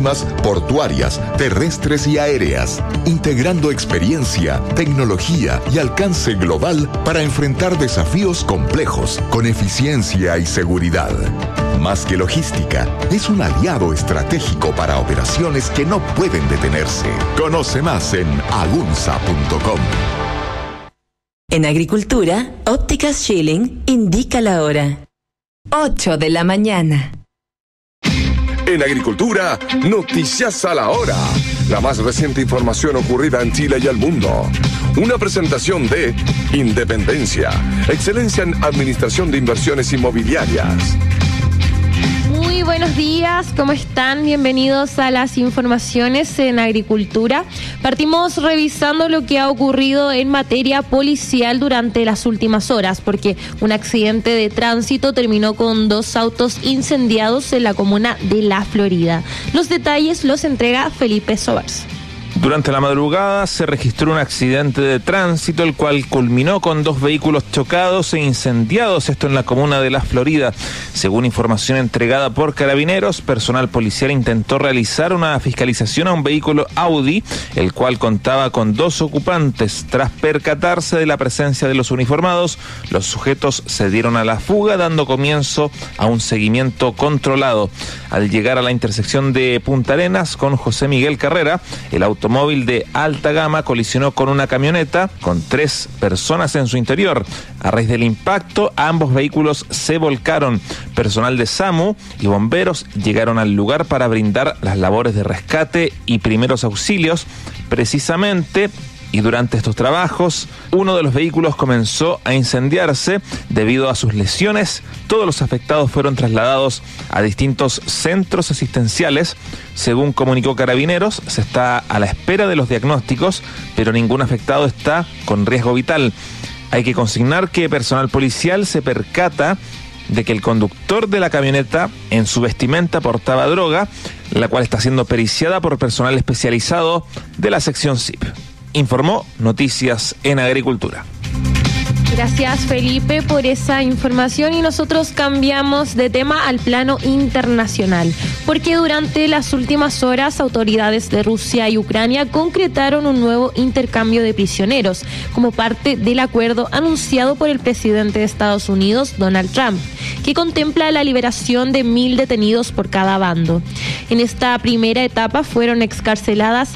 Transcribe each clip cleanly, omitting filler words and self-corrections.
marítimas, portuarias, terrestres y aéreas, integrando experiencia, tecnología y alcance global para enfrentar desafíos complejos con eficiencia y seguridad. Más que logística, es un aliado estratégico para operaciones que no pueden detenerse. Conoce más en agunza.com. En Agricultura, Ópticas Schilling indica la hora. 8 de la mañana. En Agricultura, noticias a la hora. La más reciente información ocurrida en Chile y el mundo. Una presentación de Independencia, excelencia en administración de inversiones inmobiliarias. Muy buenos días, ¿cómo están? Bienvenidos a las informaciones en Agricultura. Partimos revisando lo que ha ocurrido en materia policial durante las últimas horas, porque un accidente de tránsito terminó con 2 autos incendiados en la comuna de La Florida. Los detalles los entrega Felipe Sobars. Durante la madrugada se registró un accidente de tránsito, el cual culminó con 2 vehículos chocados e incendiados, esto en la comuna de La Florida. Según información entregada por Carabineros, personal policial intentó realizar una fiscalización a un vehículo Audi, el cual contaba con 2 ocupantes. Tras percatarse de la presencia de los uniformados, los sujetos se dieron a la fuga, dando comienzo a un seguimiento controlado. Al llegar a la intersección de Punta Arenas con José Miguel Carrera, el automóvil de alta gama colisionó con una camioneta con 3 personas en su interior. A raíz del impacto, ambos vehículos se volcaron. Personal de SAMU y bomberos llegaron al lugar para brindar las labores de rescate y primeros auxilios. Precisamente, y durante estos trabajos, uno de los vehículos comenzó a incendiarse. Debido a sus lesiones, todos los afectados fueron trasladados a distintos centros asistenciales. Según comunicó Carabineros, se está a la espera de los diagnósticos, pero ningún afectado está con riesgo vital. Hay que consignar que personal policial se percata de que el conductor de la camioneta en su vestimenta portaba droga, la cual está siendo periciada por personal especializado de la sección SIP. Informó Noticias en Agricultura. Gracias, Felipe, por esa información, y nosotros cambiamos de tema al plano internacional, porque durante las últimas horas autoridades de Rusia y Ucrania concretaron un nuevo intercambio de prisioneros como parte del acuerdo anunciado por el presidente de Estados Unidos, Donald Trump, que contempla la liberación de 1.000 detenidos por cada bando. En esta primera etapa fueron excarceladas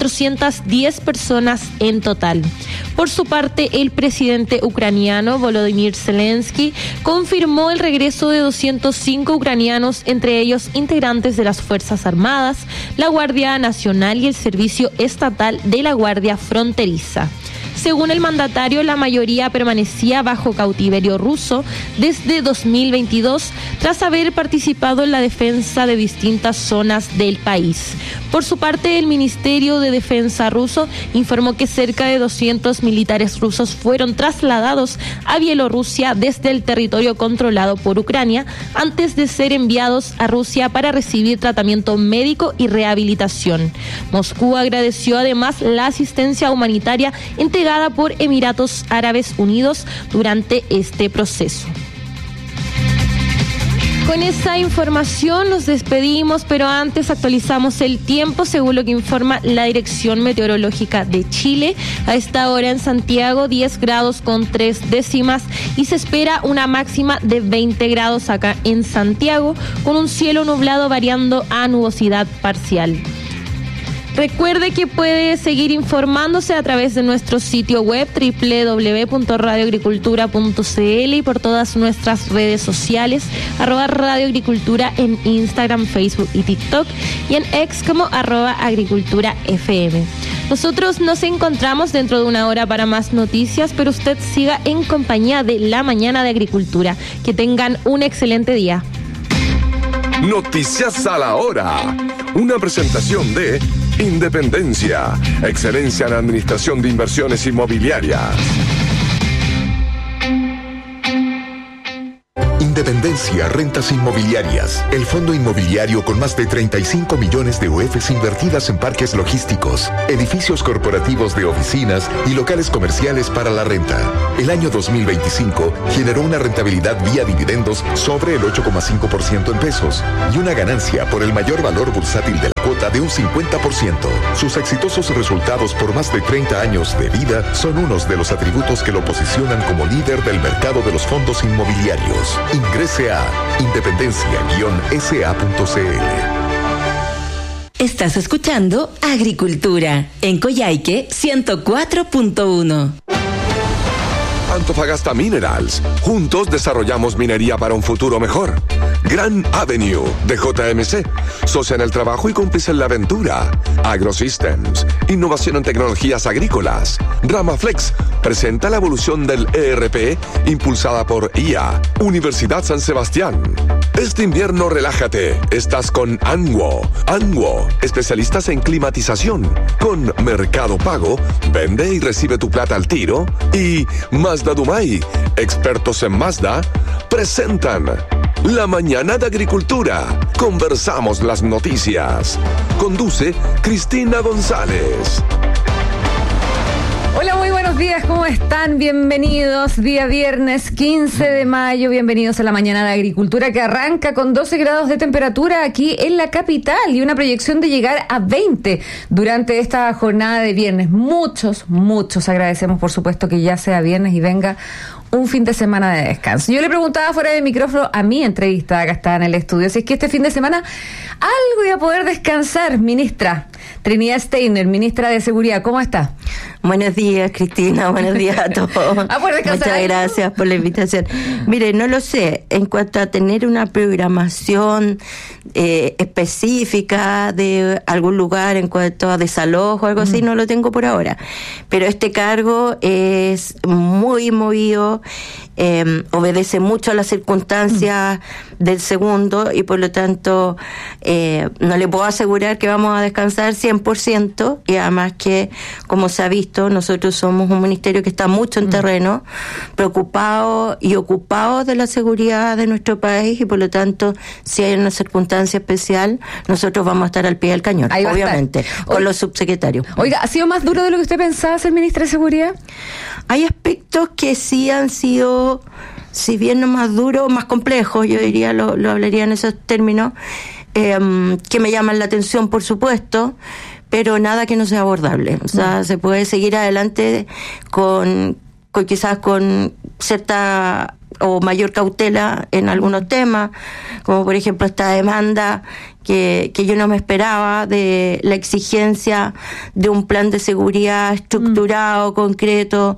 410 personas en total. Por su parte, el presidente ucraniano Volodymyr Zelensky confirmó el regreso de 205 ucranianos, entre ellos integrantes de las Fuerzas Armadas, la Guardia Nacional y el Servicio Estatal de la Guardia Fronteriza. Según el mandatario, la mayoría permanecía bajo cautiverio ruso desde 2022, tras haber participado en la defensa de distintas zonas del país. Por su parte, el Ministerio de Defensa ruso informó que cerca de 200 militares rusos fueron trasladados a Bielorrusia desde el territorio controlado por Ucrania, antes de ser enviados a Rusia para recibir tratamiento médico y rehabilitación. Moscú agradeció además la asistencia humanitaria entregada por Emiratos Árabes Unidos durante este proceso. Con esa información nos despedimos, pero antes actualizamos el tiempo según lo que informa la Dirección Meteorológica de Chile. A esta hora en Santiago 10 grados con 3 décimas y se espera una máxima de 20 grados acá en Santiago, con un cielo nublado variando a nubosidad parcial. Recuerde que puede seguir informándose a través de nuestro sitio web www.radioagricultura.cl y por todas nuestras redes sociales, @radioagricultura en Instagram, Facebook y TikTok, y en X como @agriculturafm. Nosotros nos encontramos dentro de una hora para más noticias, pero usted siga en compañía de La Mañana de Agricultura. Que tengan un excelente día. Noticias a la hora. Una presentación de Independencia, excelencia en administración de inversiones inmobiliarias. Independencia Rentas Inmobiliarias, el fondo inmobiliario con más de 35 millones de UFs invertidas en parques logísticos, edificios corporativos de oficinas y locales comerciales para la renta. El año 2025 generó una rentabilidad vía dividendos sobre el 8,5% en pesos y una ganancia por el mayor valor bursátil de la cuota cuota de un 50%. Sus exitosos resultados por más de 30 años de vida son unos de los atributos que lo posicionan como líder del mercado de los fondos inmobiliarios. Ingrese a independencia-sa.cl. Estás escuchando Agricultura en Coyhaique 104.1. Antofagasta Minerals. Juntos desarrollamos minería para un futuro mejor. Grand Avenue de JMC. Socia en el trabajo y cómplice en la aventura. AgroSystems. Innovación en tecnologías agrícolas. Ramaflex. Presenta la evolución del ERP impulsada por IA. Universidad San Sebastián. Este invierno relájate. Estás con Anguo. Anguo. Especialistas en climatización. Con Mercado Pago. Vende y recibe tu plata al tiro. Y Mazda Dumay, expertos en Mazda, presentan La Mañana de Agricultura. Conversamos las noticias. Conduce Cristina González. Hola, muy buenos días, ¿cómo están? Bienvenidos, día viernes 15 de mayo, bienvenidos a La Mañana de Agricultura, que arranca con 12 grados de temperatura aquí en la capital y una proyección de llegar a 20 durante esta jornada de viernes. Muchos agradecemos, por supuesto, que ya sea viernes y venga un fin de semana de descanso. Yo le preguntaba fuera de micrófono a mi entrevistada que está en el estudio, si es que este fin de semana algo iba a poder descansar. Ministra Trinidad Steiner, ministra de Seguridad, ¿cómo está? Buenos días, Cristina, buenos días a todos. Muchas gracias por la invitación. Mire, no lo sé, en cuanto a tener una programación específica de algún lugar en cuanto a desalojo o algo así, no lo tengo por ahora. Pero este cargo es muy movido, obedece mucho a las circunstancias del segundo y por lo tanto no le puedo asegurar que vamos a descansar 100%, y además que, como se ha visto, nosotros somos un ministerio que está mucho en terreno, preocupado y ocupado de la seguridad de nuestro país, y por lo tanto, si hay una circunstancia especial, nosotros vamos a estar al pie del cañón, obviamente, con los subsecretarios. Oiga, ¿ha sido más duro de lo que usted pensaba ser ministra de Seguridad? Hay aspectos que sí han sido, si bien no más duros, más complejos, yo diría, lo hablaría en esos términos, que me llaman la atención, por supuesto, pero nada que no sea abordable. O sea, se puede seguir adelante con quizás con cierta o mayor cautela en algunos temas, como por ejemplo esta demanda que yo no me esperaba, de la exigencia de un plan de seguridad estructurado, concreto,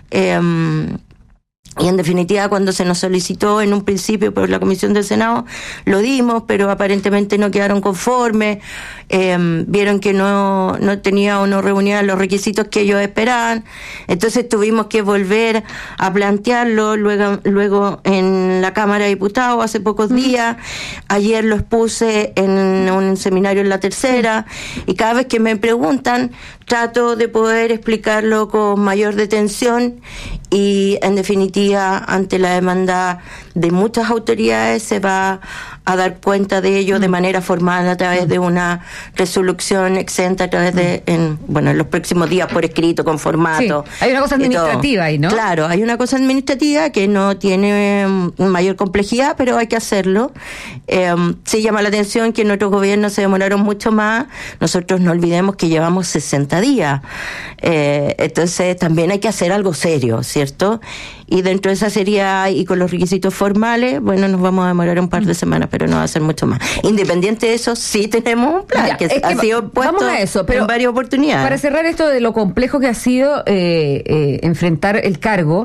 y en definitiva, cuando se nos solicitó en un principio por la Comisión del Senado, lo dimos, pero aparentemente no quedaron conformes, vieron que no tenía o no reunía los requisitos que ellos esperaban, entonces tuvimos que volver a plantearlo luego en la Cámara de Diputados hace pocos días. Ayer lo expuse en un seminario en la tercera, y cada vez que me preguntan trato de poder explicarlo con mayor detención, y en definitiva, ante la demanda de muchas autoridades, se va a dar cuenta de ello de manera formal a través de una resolución exenta, a través de en los próximos días por escrito, con formato. Sí, hay una cosa administrativa ahí, ¿no? Claro, hay una cosa administrativa que no tiene mayor complejidad, pero hay que hacerlo. Se llama la atención que en otros gobiernos se demoraron mucho más. Nosotros no olvidemos que llevamos 60 días. Entonces también hay que hacer algo serio, ¿cierto? Y dentro de esa sería, y con los requisitos formales, nos vamos a demorar un par de semanas, pero no va a ser mucho más. Independiente de eso, sí tenemos un plan que ha sido puesto en varias oportunidades. Para cerrar esto de lo complejo que ha sido enfrentar el cargo,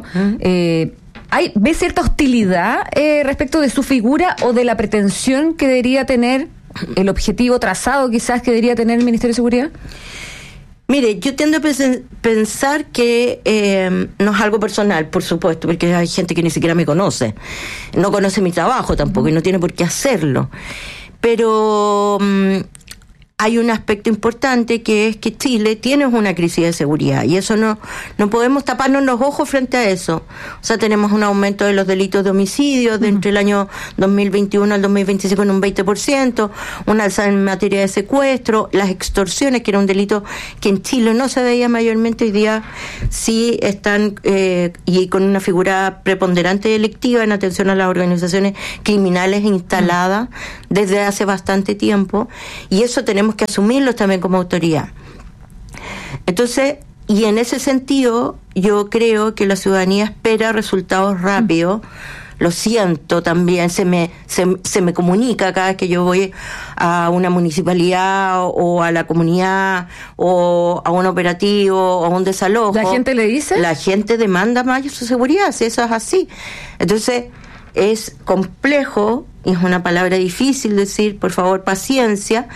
¿ve cierta hostilidad respecto de su figura o de la pretensión que debería tener, el objetivo trazado quizás que debería tener el Ministerio de Seguridad? Mire, yo tiendo a pensar que no es algo personal, por supuesto, porque hay gente que ni siquiera me conoce, no conoce mi trabajo tampoco, y no tiene por qué hacerlo, pero hay un aspecto importante, que es que Chile tiene una crisis de seguridad, y eso no podemos taparnos los ojos frente a eso. O sea, tenemos un aumento de los delitos de homicidio de entre el año 2021 al 2025 en un 20%, un alza en materia de secuestro, las extorsiones, que era un delito que en Chile no se veía mayormente, hoy día sí están, y con una figura preponderante delictiva en atención a las organizaciones criminales instaladas desde hace bastante tiempo, y eso tenemos tenemos que asumirlos también como autoridad. Entonces, y en ese sentido, yo creo que la ciudadanía espera resultados rápidos. Lo siento también, se me comunica cada vez que yo voy a una municipalidad o a la comunidad o a un operativo o a un desalojo. ¿La gente le dice? La gente demanda mayor seguridad, si eso es así. Entonces, es complejo, y es una palabra difícil decir, por favor, paciencia,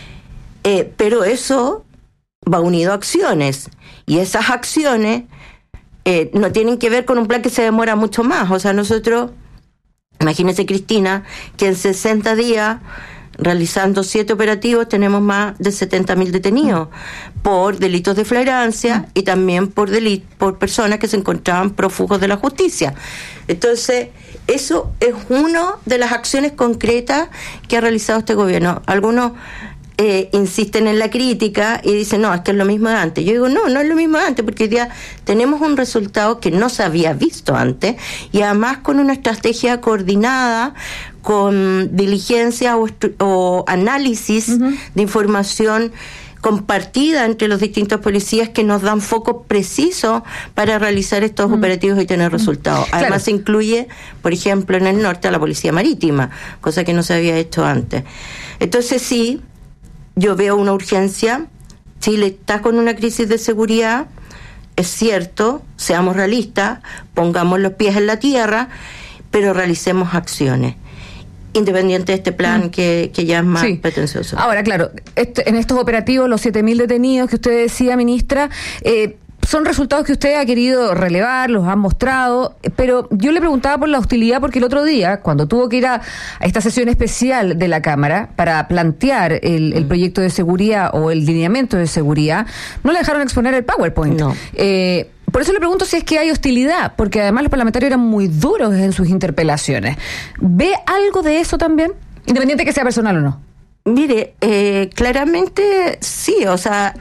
pero eso va unido a acciones, y esas acciones no tienen que ver con un plan que se demora mucho más. O sea, nosotros, imagínese, Cristina, que en 60 días, realizando 7 operativos, tenemos más de 70.000 detenidos por delitos de flagrancia y también por personas que se encontraban prófugos de la justicia. Entonces, eso es una de las acciones concretas que ha realizado este gobierno. Algunos insisten en la crítica y dicen, no, es que es lo mismo de antes. Yo digo, no es lo mismo de antes, porque hoy día tenemos un resultado que no se había visto antes, y además con una estrategia coordinada, con diligencia o análisis de información compartida entre los distintos policías, que nos dan foco preciso para realizar estos operativos y tener resultados. Además, se incluye, por ejemplo, en el norte a la Policía Marítima, cosa que no se había hecho antes. Entonces, sí, yo veo una urgencia. Chile está con una crisis de seguridad, es cierto, seamos realistas, pongamos los pies en la tierra, pero realicemos acciones, independiente de este plan que ya es más pretencioso. Ahora, claro, en estos operativos, los 7.000 detenidos que usted decía, ministra, son resultados que usted ha querido relevar, los ha mostrado, pero yo le preguntaba por la hostilidad, porque el otro día, cuando tuvo que ir a esta sesión especial de la Cámara para plantear el proyecto de seguridad o el lineamiento de seguridad, no le dejaron exponer el PowerPoint. No. Por eso le pregunto si es que hay hostilidad, porque además los parlamentarios eran muy duros en sus interpelaciones. ¿Ve algo de eso también? Independiente que sea personal o no. Mire, claramente sí, o sea,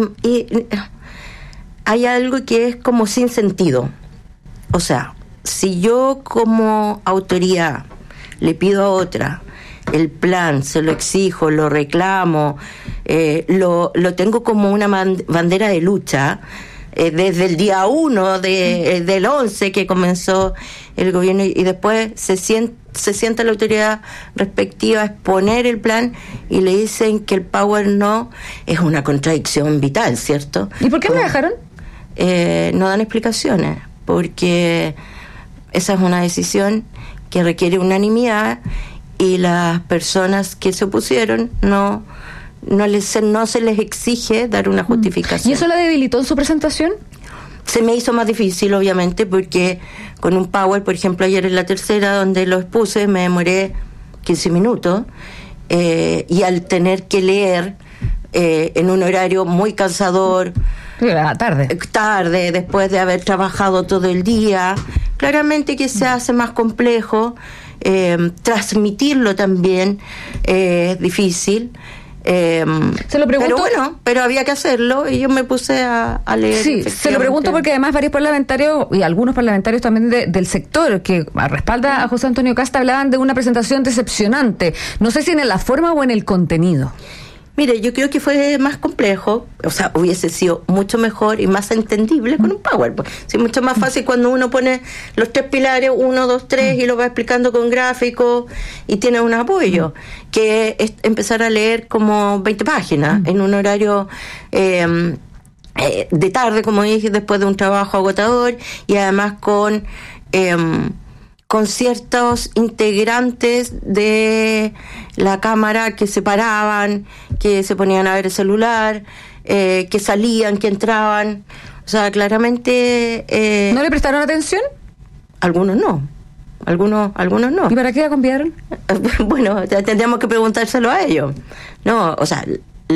hay algo que es como sin sentido. O sea, si yo como autoridad le pido a otra el plan, se lo exijo, lo reclamo, lo tengo como una bandera de lucha, desde el día 1 del 11 que comenzó el gobierno, y después se sienta la autoridad respectiva a exponer el plan y le dicen que el Power no, es una contradicción vital, ¿cierto? ¿Y por qué me dejaron? No dan explicaciones, porque esa es una decisión que requiere unanimidad, y las personas que se opusieron no se les exige dar una justificación. ¿Y eso la debilitó en su presentación? Se me hizo más difícil, obviamente, porque con un Power, por ejemplo, ayer en la tercera, donde lo expuse, me demoré 15 minutos, y al tener que leer en un horario muy cansador, tarde, después de haber trabajado todo el día, claramente que se hace más complejo. Transmitirlo también es difícil. Se lo pregunto, pero bueno, pero había que hacerlo, y yo me puse a leer. Sí, se lo pregunto porque además varios parlamentarios, y algunos parlamentarios también del sector que respalda a José Antonio Kast, hablaban de una presentación decepcionante. No sé si en la forma o en el contenido. Mire, yo creo que fue más complejo, o sea, hubiese sido mucho mejor y más entendible con un PowerPoint. Es mucho más fácil cuando uno pone los 3 pilares, 1, 2, 3, y lo va explicando con gráficos y tiene un apoyo, que es empezar a leer como 20 páginas en un horario de tarde, como dije, después de un trabajo agotador, y además con ciertos integrantes de la Cámara que se paraban, que se ponían a ver el celular, que salían, que entraban. O sea, claramente... ¿No le prestaron atención? Algunos no. Algunos no. ¿Y para qué la cambiaron? Bueno, tendríamos que preguntárselo a ellos. No, o sea...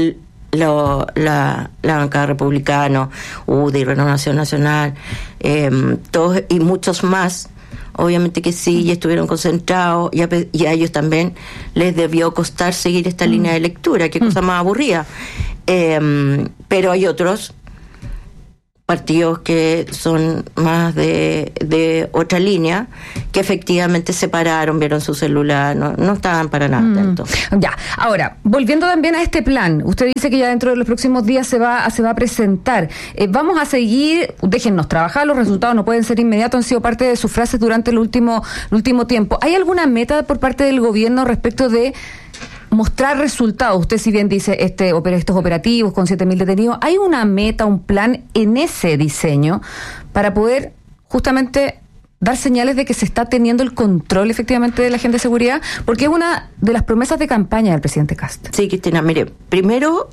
La bancada republicana, UDI, Renovación Nacional, todos y muchos más, obviamente que sí, y estuvieron concentrados, y a ellos también les debió costar seguir esta línea de lectura, qué cosa más aburrida. Pero hay otros partidos que son más de otra línea, que efectivamente se pararon, vieron su celular, no estaban para nada atentos. Ya, ahora, volviendo también a este plan, usted dice que ya dentro de los próximos días se va a presentar. Vamos a seguir, déjennos trabajar, los resultados no pueden ser inmediatos, han sido parte de sus frases durante el último tiempo. ¿Hay alguna meta por parte del gobierno respecto de mostrar resultados? Usted si bien dice estos operativos con 7.000 detenidos, ¿hay una meta, un plan en ese diseño para poder justamente dar señales de que se está teniendo el control efectivamente de la agente de seguridad? Porque es una de las promesas de campaña del presidente Kast. Sí, Cristina, mire, primero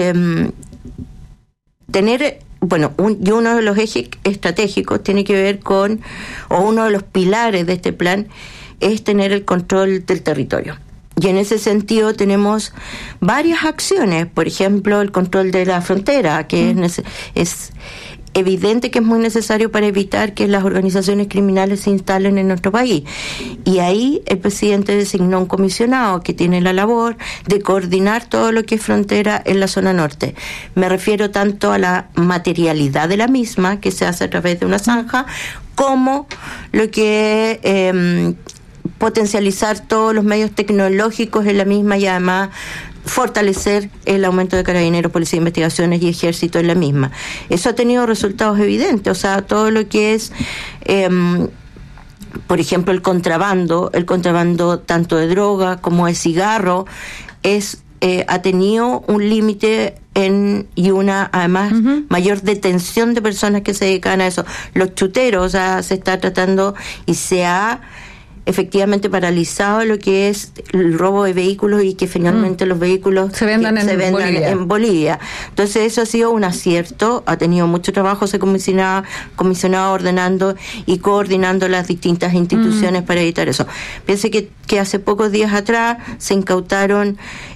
tener... Bueno, uno de los ejes estratégicos tiene que ver con, o uno de los pilares de este plan es tener el control del territorio. Y en ese sentido tenemos varias acciones, por ejemplo, el control de la frontera, que es evidente que es muy necesario para evitar que las organizaciones criminales se instalen en nuestro país. Y ahí el presidente designó un comisionado que tiene la labor de coordinar todo lo que es frontera en la zona norte. Me refiero tanto a la materialidad de la misma, que se hace a través de una zanja, como lo que potencializar todos los medios tecnológicos en la misma y además fortalecer el aumento de carabineros, policía de investigaciones y ejército en la misma. Eso ha tenido resultados evidentes, o sea, todo lo que es, por ejemplo, el contrabando tanto de droga como de cigarro, ha tenido un límite y una, además, mayor detención de personas que se dedican a eso. Los chuteros, o sea, se está tratando y se ha efectivamente paralizado lo que es el robo de vehículos y que finalmente los vehículos se vendan en Bolivia. Entonces eso ha sido un acierto, ha tenido mucho trabajo ese comisionado ordenando y coordinando las distintas instituciones para evitar eso. Piense que hace pocos días atrás se incautaron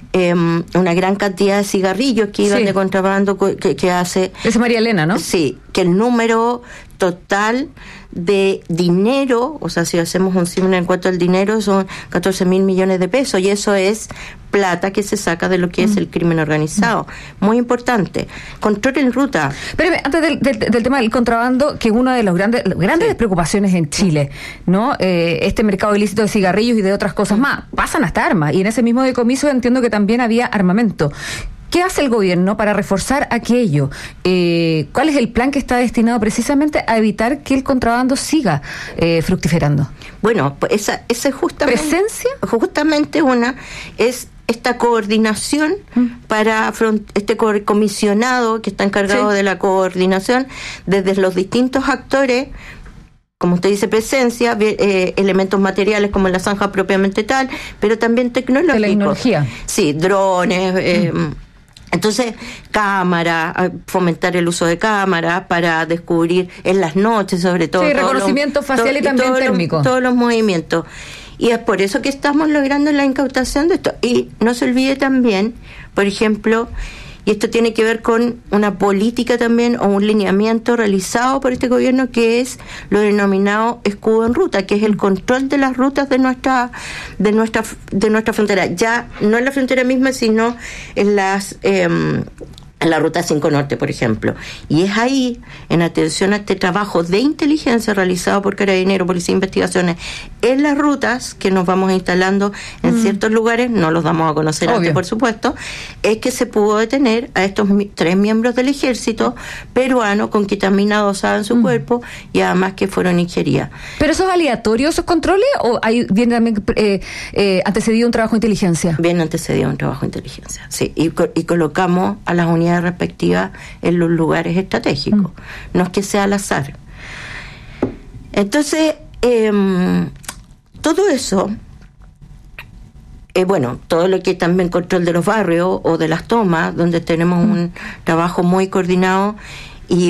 una gran cantidad de cigarrillos que iban de contrabando que hace... Es María Elena, ¿no? Sí, que el número total de dinero, o sea, si hacemos un símil en cuanto al dinero, son 14.000 millones de pesos, y eso es plata que se saca de lo que es el crimen organizado. Muy importante. Control en ruta. Pero antes del tema del contrabando, que es una de las grandes preocupaciones en Chile, ¿no? Este mercado ilícito de cigarrillos y de otras cosas más. Pasan hasta armas, y en ese mismo decomiso entiendo que también había armamento. ¿Qué hace el gobierno para reforzar aquello? ¿Cuál es el plan que está destinado precisamente a evitar que el contrabando siga fructiferando? Bueno, pues esa es justamente... ¿Presencia? Justamente es esta coordinación para este comisionado que está encargado de la coordinación desde los distintos actores, como usted dice, presencia, elementos materiales como la zanja propiamente tal, pero también tecnológicos. Tecnología. Sí, drones, entonces, cámara, fomentar el uso de cámaras para descubrir en las noches, sobre todo. Sí, reconocimiento facial y también térmico. Todos los movimientos. Y es por eso que estamos logrando la incautación de esto. Y no se olvide también, por ejemplo, y esto tiene que ver con una política también o un lineamiento realizado por este gobierno, que es lo denominado escudo en ruta, que es el control de las rutas de nuestra frontera, ya no en la frontera misma, sino en la ruta 5 Norte, por ejemplo. Y es ahí, en atención a este trabajo de inteligencia realizado por Carabineros, Policía de Investigaciones, en las rutas que nos vamos instalando en ciertos lugares, no los damos a conocer antes, por supuesto, es que se pudo detener a estos 3 miembros del ejército peruano con ketamina dosada en su cuerpo, y además que fueron ingeridas. ¿Pero eso es aleatorio, esos controles, o viene también antecedido un trabajo de inteligencia? Viene antecedido un trabajo de inteligencia, sí, y colocamos a las unidades respectivas en los lugares estratégicos, no es que sea al azar. Entonces, todo eso, todo lo que es también control de los barrios o de las tomas, donde tenemos un trabajo muy coordinado y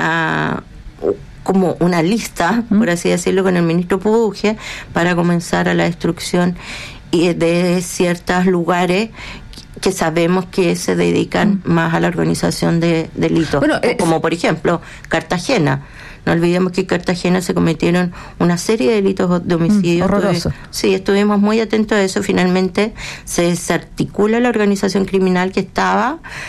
como una lista, por así decirlo, con el ministro Puduge, para comenzar a la destrucción de ciertos lugares que sabemos que se dedican más a la organización de delitos, como por ejemplo Cartagena. No olvidemos que en Cartagena se cometieron una serie de delitos de homicidio. Horroroso. Sí, estuvimos muy atentos a eso. Finalmente se desarticula la organización criminal que estaba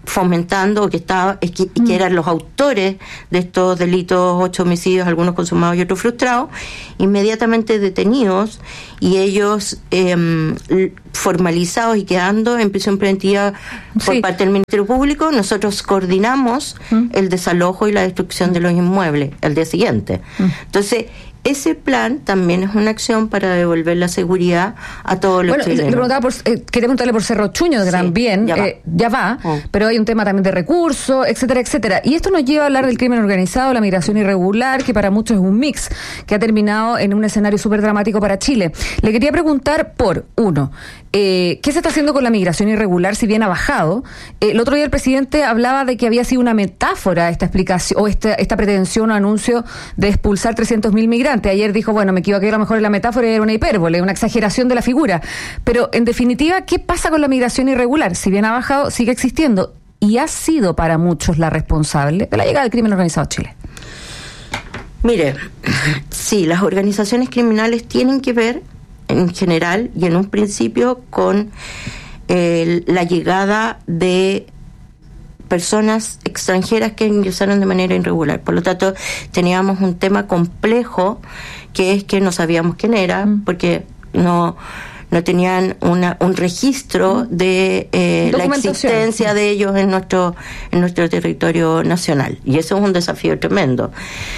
fomentando que eran los autores de estos delitos, 8 homicidios, algunos consumados y otros frustrados, inmediatamente detenidos y ellos formalizados y quedando en prisión preventiva por parte del Ministerio Público. Nosotros coordinamos el desalojo y la destrucción de los inmuebles al día siguiente. Entonces, ese plan también es una acción para devolver la seguridad a todos los chilenos. Quería preguntarle por Cerro Chuño, que también ya va, pero hay un tema también de recursos, etcétera, etcétera. Y esto nos lleva a hablar del crimen organizado, la migración irregular, que para muchos es un mix, que ha terminado en un escenario súper dramático para Chile. Le quería preguntar por, uno, ¿qué se está haciendo con la migración irregular, si bien ha bajado? El otro día el presidente hablaba de que había sido una metáfora esta explicación, o esta pretensión o anuncio de expulsar 300.000 migrantes. Ayer dijo, bueno, me equivoqué a lo mejor en la metáfora y era una hipérbole, una exageración de la figura. Pero, en definitiva, ¿qué pasa con la migración irregular? Si bien ha bajado, sigue existiendo y ha sido para muchos la responsable de la llegada del crimen organizado a Chile. Mire, sí, las organizaciones criminales tienen que ver, en general y en un principio, con la llegada de personas extranjeras que ingresaron de manera irregular. Por lo tanto, teníamos un tema complejo, que es que no sabíamos quién era, porque no tenían un registro de la existencia de ellos en nuestro territorio nacional. Y eso es un desafío tremendo.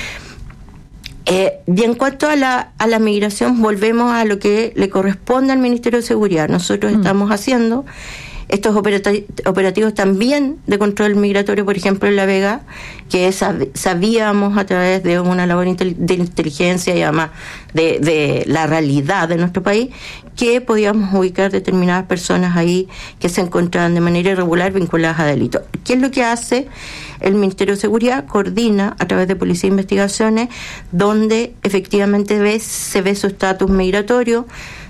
Y en cuanto a la migración, volvemos a lo que le corresponde al Ministerio de Seguridad. Nosotros estamos haciendo estos operativos también de control migratorio, por ejemplo, en La Vega, que sabíamos a través de una labor de inteligencia y además de la realidad de nuestro país, que podíamos ubicar determinadas personas ahí que se encontraban de manera irregular vinculadas a delitos. ¿Qué es lo que hace el Ministerio de Seguridad? Coordina a través de Policía e Investigaciones, donde efectivamente se ve su estatus migratorio,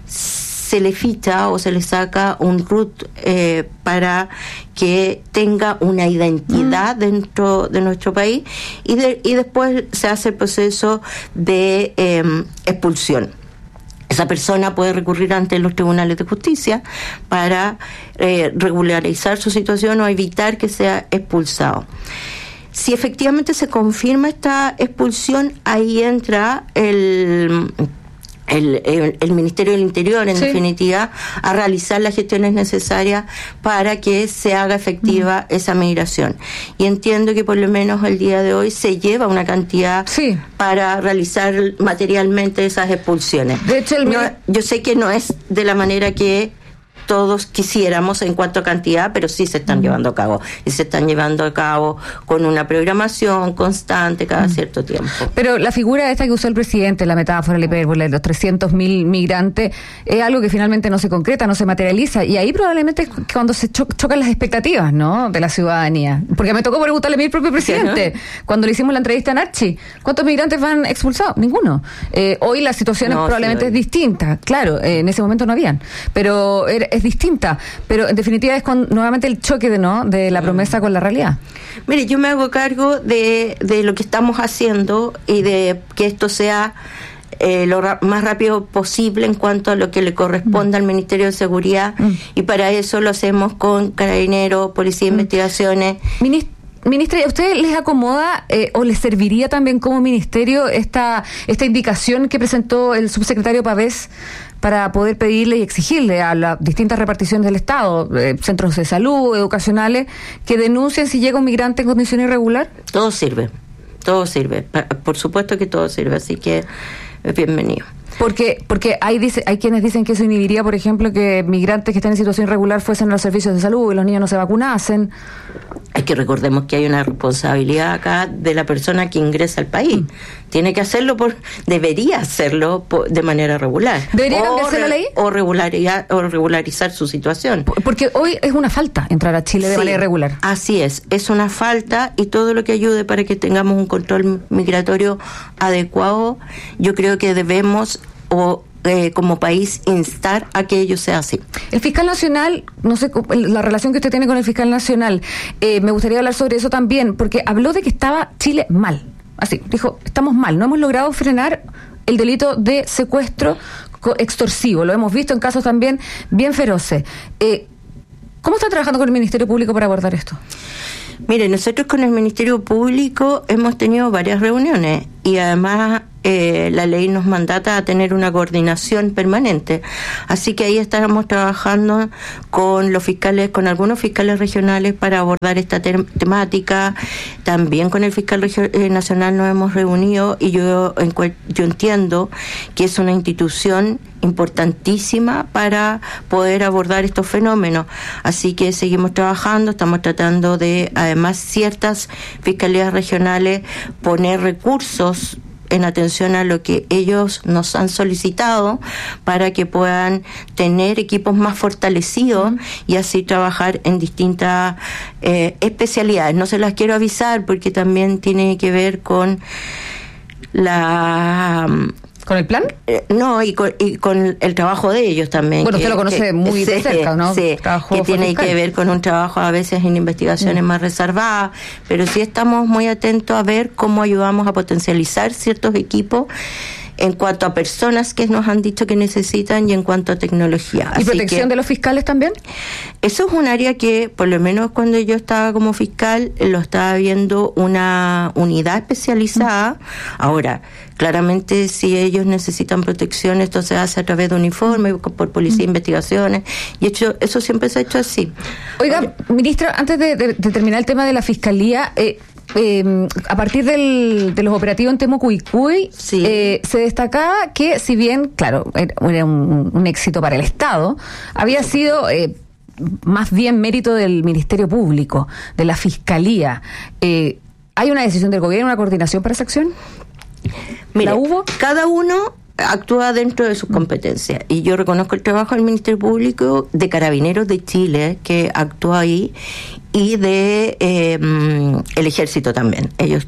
se le ficha o se le saca un RUT para que tenga una identidad dentro de nuestro país y después se hace el proceso de expulsión. Esa persona puede recurrir ante los tribunales de justicia para regularizar su situación o evitar que sea expulsado. Si efectivamente se confirma esta expulsión, ahí entra el Ministerio del Interior, en definitiva, a realizar las gestiones necesarias para que se haga efectiva esa migración. Y entiendo que por lo menos el día de hoy se lleva una cantidad para realizar materialmente esas expulsiones. De hecho, yo sé que no es de la manera que todos quisiéramos en cuanto a cantidad, pero sí se están llevando a cabo. Y se están llevando a cabo con una programación constante cada cierto tiempo. Pero la figura esta que usó el presidente, la metáfora, la hipérbole de los 300.000 migrantes, es algo que finalmente no se concreta, no se materializa. Y ahí probablemente es cuando se chocan las expectativas, ¿no?, de la ciudadanía. Porque me tocó preguntarle a mi propio presidente, cuando le hicimos la entrevista a Narchi, ¿cuántos migrantes van expulsados? Ninguno. Hoy la situación probablemente es distinta. Claro, en ese momento no habían. Pero es distinta, pero en definitiva es nuevamente el choque de la promesa con la realidad. Mire, yo me hago cargo de lo que estamos haciendo y de que esto sea lo más rápido posible en cuanto a lo que le corresponde al Ministerio de Seguridad, y para eso lo hacemos con Carabineros, Policía de Investigaciones. Ministra, ¿a ustedes les acomoda o les serviría también como ministerio esta indicación que presentó el subsecretario Pavés para poder pedirle y exigirle a las distintas reparticiones del Estado, centros de salud, educacionales, que denuncien si llega un migrante en condición irregular? Todo sirve. Por supuesto que todo sirve, así que bienvenido. Porque hay quienes dicen que eso inhibiría, por ejemplo, que migrantes que están en situación irregular fuesen a los servicios de salud y los niños no se vacunasen. Es que recordemos que hay una responsabilidad acá de la persona que ingresa al país. Tiene que hacerlo debería hacerlo de manera regular. ¿Debería cambiarse la ley? O regularizar su situación. Porque hoy es una falta entrar a Chile de manera irregular. Así es una falta, y todo lo que ayude para que tengamos un control migratorio adecuado, yo creo que debemos como país instar a que ello sea así. El fiscal nacional, no sé, la relación que usted tiene con el fiscal nacional, me gustaría hablar sobre eso también, porque habló de que estaba Chile mal. Así, dijo, estamos mal, no hemos logrado frenar el delito de secuestro extorsivo, lo hemos visto en casos también bien feroces. ¿Cómo está trabajando con el Ministerio Público para abordar esto? Mire, nosotros con el Ministerio Público hemos tenido varias reuniones y además la ley nos mandata a tener una coordinación permanente. Así que ahí estábamos trabajando con los fiscales, con algunos fiscales regionales para abordar esta temática. También con el fiscal nacional nos hemos reunido y yo entiendo que es una institución importantísima para poder abordar estos fenómenos. Así que seguimos trabajando, estamos tratando de, además, ciertas fiscalías regionales poner recursos en atención a lo que ellos nos han solicitado para que puedan tener equipos más fortalecidos y así trabajar en distintas especialidades. No se las quiero avisar porque también tiene que ver con ¿Con el plan? No, y con el trabajo de ellos también. Bueno, usted lo conoce muy de cerca, ¿no? Sí, que tiene que ver con un trabajo a veces en investigaciones más reservadas, pero sí estamos muy atentos a ver cómo ayudamos a potencializar ciertos equipos en cuanto a personas que nos han dicho que necesitan y en cuanto a tecnología. ¿Y protección de los fiscales también? Eso es un área que, por lo menos cuando yo estaba como fiscal, lo estaba viendo una unidad especializada. Ahora, claramente, si ellos necesitan protección, esto se hace a través de uniforme, por policía de investigaciones, y eso siempre se ha hecho así. Oiga, ministra, antes de terminar el tema de la fiscalía, a partir de los operativos en Temucuicui, sí, se destacaba que, si bien, claro, era un éxito para el Estado, había sido más bien mérito del Ministerio Público, de la Fiscalía. ¿Hay una decisión del gobierno, una coordinación para esa acción? Mira, ¿la hubo? Cada uno actúa dentro de sus competencias y yo reconozco el trabajo del Ministerio Público, de Carabineros de Chile, que actúa ahí, y de el Ejército también. Ellos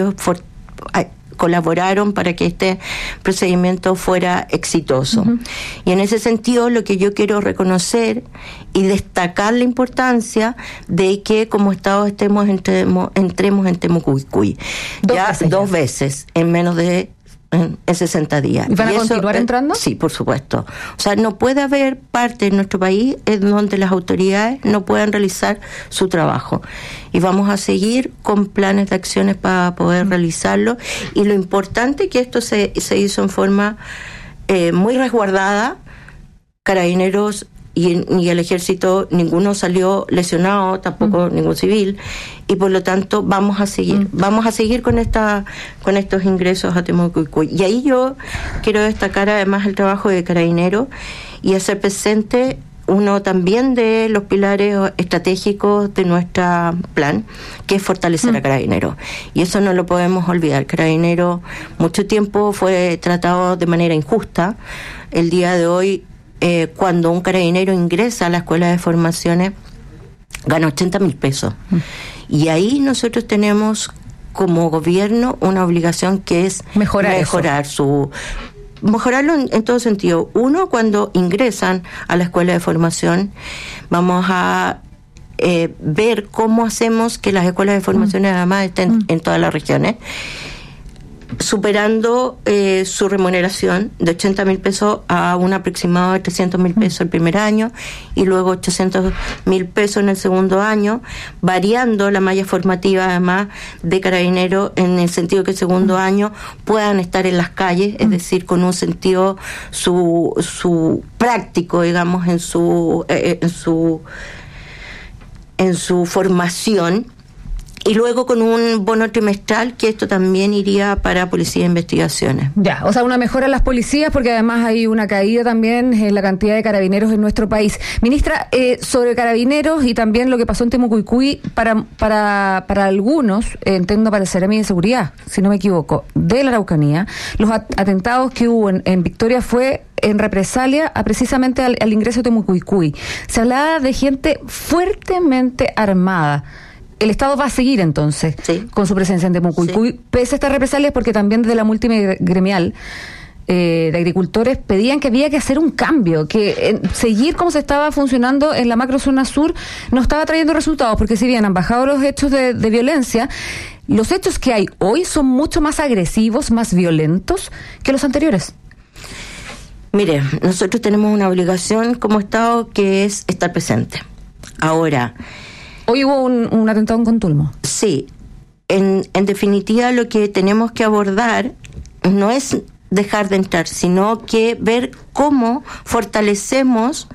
colaboraron para que este procedimiento fuera exitoso. Y en ese sentido, lo que yo quiero reconocer y destacar la importancia de que como Estado entremos en Temucuicui. Dos veces en menos de en 60 días. ¿Y van a continuar entrando? Sí, por supuesto. O sea, no puede haber parte en nuestro país en donde las autoridades no puedan realizar su trabajo. Y vamos a seguir con planes de acciones para poder realizarlo. Y lo importante es que esto se hizo en forma muy resguardada. Carabineros y el Ejército, ninguno salió lesionado, tampoco ningún civil, y por lo tanto vamos a seguir con estos ingresos a Temucuicui. Y ahí yo quiero destacar además el trabajo de Carabineros y hacer presente uno también de los pilares estratégicos de nuestro plan, que es fortalecer a Carabineros. Y eso no lo podemos olvidar. Carabineros mucho tiempo fue tratado de manera injusta. El día de hoy, cuando un carabinero ingresa a la escuela de formaciones, gana 80.000 pesos. Y ahí nosotros tenemos como gobierno una obligación que es mejorarlo en todo sentido. Uno, cuando ingresan a la escuela de formación, vamos a ver cómo hacemos que las escuelas de formación además estén en todas las regiones, superando su remuneración de 80.000 pesos a un aproximado de 300.000 pesos el primer año y luego 800.000 pesos en el segundo año, variando la malla formativa además de Carabineros en el sentido que el segundo año puedan estar en las calles, es decir, con un sentido su práctico, digamos, en su formación. Y luego con un bono trimestral, que esto también iría para Policía de Investigaciones. Ya, o sea, una mejora en las policías, porque además hay una caída también en la cantidad de carabineros en nuestro país. Ministra, sobre Carabineros y también lo que pasó en Temucuicui, para algunos, entiendo para el Seremi de Seguridad, si no me equivoco, de la Araucanía, los atentados que hubo en Victoria fue en represalia precisamente al ingreso de Temucuicui. Se hablaba de gente fuertemente armada. El Estado va a seguir entonces con su presencia en Temucuicui, pese a estas represalias, porque también desde la multigremial de agricultores pedían que había que hacer un cambio, que seguir como se estaba funcionando en la macrozona sur no estaba trayendo resultados, porque si bien han bajado los hechos de violencia, los hechos que hay hoy son mucho más agresivos, más violentos que los anteriores. Mire, nosotros tenemos una obligación como Estado que es estar presente. Ahora, Hoy hubo un atentado en Contulmo. Sí. En definitiva, lo que tenemos que abordar no es dejar de entrar, sino que ver cómo fortalecemos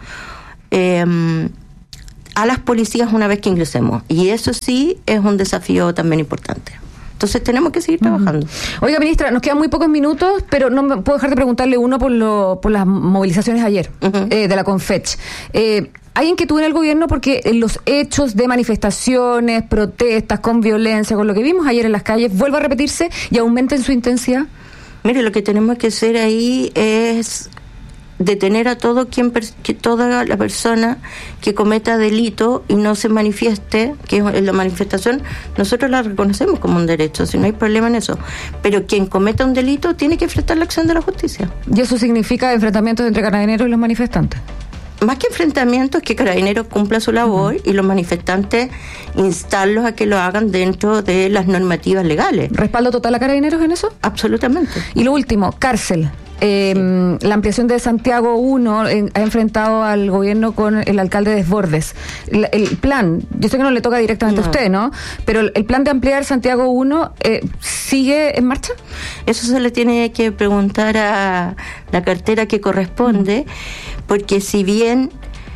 a las policías una vez que ingresemos. Y eso sí es un desafío también importante. Entonces tenemos que seguir trabajando. Oiga, ministra, nos quedan muy pocos minutos, pero no me puedo dejar de preguntarle uno por las movilizaciones ayer de la Confech. ¿Hay inquietud en el gobierno porque los hechos de manifestaciones, protestas con violencia, con lo que vimos ayer en las calles, vuelva a repetirse y aumente en su intensidad? Mire, lo que tenemos que hacer ahí es detener a toda la persona que cometa delito y no se manifieste, que es la manifestación, nosotros la reconocemos como un derecho, si no hay problema en eso, pero quien cometa un delito tiene que enfrentar la acción de la justicia. ¿Y eso significa enfrentamientos entre carabineros y los manifestantes? Más que enfrentamientos, que Carabineros cumpla su labor y los manifestantes instarlos a que lo hagan dentro de las normativas legales. ¿Respaldo total a Carabineros en eso? Absolutamente. Y lo último, cárcel. La ampliación de Santiago 1 ha enfrentado al gobierno con el alcalde Desbordes. El plan, yo sé que no le toca directamente a usted, ¿no? Pero el plan de ampliar Santiago 1 ¿sigue en marcha? Eso se le tiene que preguntar a la cartera que corresponde, porque si bien